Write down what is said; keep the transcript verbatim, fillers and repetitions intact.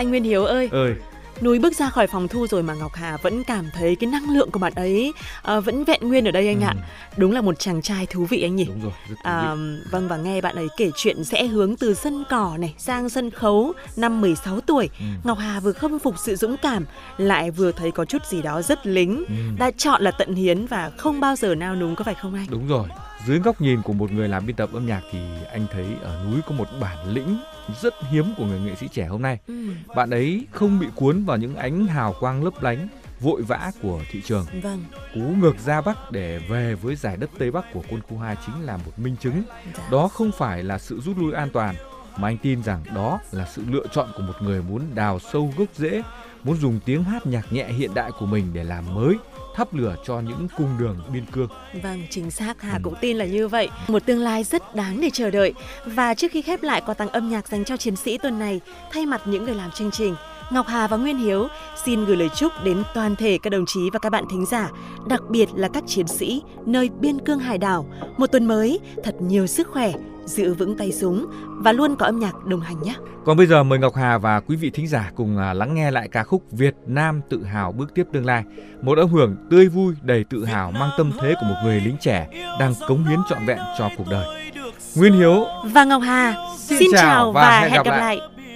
Anh Nguyên Hiếu ơi, ơi. Núi bước ra khỏi phòng thu rồi mà Ngọc Hà vẫn cảm thấy cái năng lượng của bạn ấy uh, vẫn vẹn nguyên ở đây anh ừ. ạ. Đúng là một chàng trai thú vị anh nhỉ. Đúng rồi, rất thú vị. À, vâng, và nghe bạn ấy kể chuyện sẽ hướng từ sân cỏ này sang sân khấu năm mười sáu tuổi. Ừ. Ngọc Hà vừa khâm phục sự dũng cảm, lại vừa thấy có chút gì đó rất lính. Ừ. Đã chọn là tận hiến và không bao giờ nao núng, có phải không anh? Đúng rồi. Dưới góc nhìn của một người làm biên tập âm nhạc thì anh thấy ở Núi có một bản lĩnh rất hiếm của người nghệ sĩ trẻ hôm nay. Ừ. Bạn ấy không bị cuốn vào những ánh hào quang lấp lánh vội vã của thị trường. Vâng. Cú ngược ra Bắc để về với giải đất Tây Bắc của quân khu hai chính là một minh chứng. Dạ. Đó không phải là sự rút lui an toàn, mà anh tin rằng đó là sự lựa chọn của một người muốn đào sâu gốc rễ, muốn dùng tiếng hát nhạc nhẹ hiện đại của mình để làm mới, thắp lửa cho những cung đường biên cương. Vâng, chính xác, Hà ừ. cũng tin là như vậy. Một tương lai rất đáng để chờ đợi. Và trước khi khép lại quà tặng âm nhạc dành cho chiến sĩ tuần này, thay mặt những người làm chương trình, Ngọc Hà và Nguyên Hiếu xin gửi lời chúc đến toàn thể các đồng chí và các bạn thính giả, đặc biệt là các chiến sĩ nơi biên cương hải đảo. Một tuần mới thật nhiều sức khỏe, giữ vững tay súng và luôn có âm nhạc đồng hành nhé. Còn bây giờ mời Ngọc Hà và quý vị thính giả cùng lắng nghe lại ca khúc Việt Nam tự hào bước tiếp tương lai. Một âm hưởng tươi vui đầy tự hào mang tâm thế của một người lính trẻ đang cống hiến trọn vẹn cho cuộc đời. Nguyên Hiếu và Ngọc Hà xin, xin chào chào và, và hẹn gặp lại. lại.